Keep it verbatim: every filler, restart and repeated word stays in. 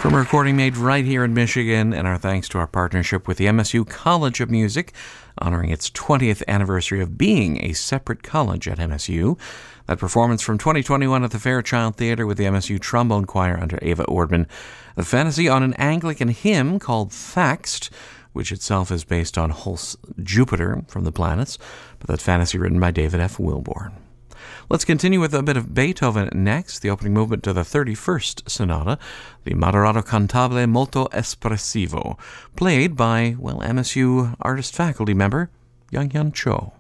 From a recording made right here in Michigan, and our thanks to our partnership with the M S U College of Music, honoring its twentieth anniversary of being a separate college at M S U. That performance from twenty twenty-one at the Fairchild Theatre with the M S U Trombone Choir under Ava Ordman. The fantasy on an Anglican hymn called Thaxt, which itself is based on Holst's Jupiter from the Planets, but that fantasy written by David F. Wilborn. Let's continue with a bit of Beethoven next, the opening movement to the thirty-first Sonata, the Moderato Cantabile Molto Espressivo, played by, well, M S U artist faculty member Young Hyun Cho.